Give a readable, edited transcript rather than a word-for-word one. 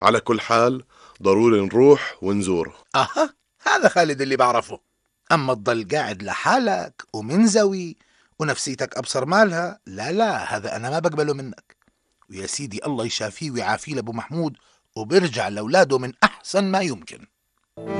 على كل حال ضروري نروح ونزوره. أها، هذا خالد اللي بعرفه. أما تضل قاعد لحالك ومنزوي ونفسيتك أبصر مالها، لا لا، هذا أنا ما بقبله منك. ويا سيدي الله يشافيه ويعافيه لأبو محمود، وبرجع لأولاده من أحسن ما يمكن.